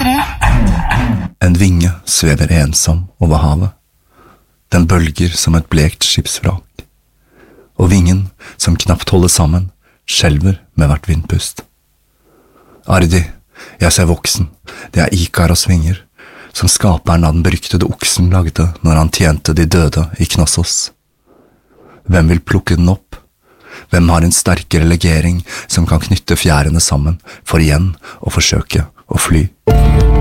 3. En vinge svever ensom over havet. Den bølger som et blekt skipsvrak. Og vingen, som knapt holder sammen, skjelver med hvert vindpust. Ardi, jeg ser voksen, det er Ikaros vinger, som skaperen av den beryktede oksen lagde når han tjente de døde i Knossos. Hvem vil plukke den opp? Hvem har en sterkere legering som kan knytte fjærene sammen for igjen å forsøke å fly?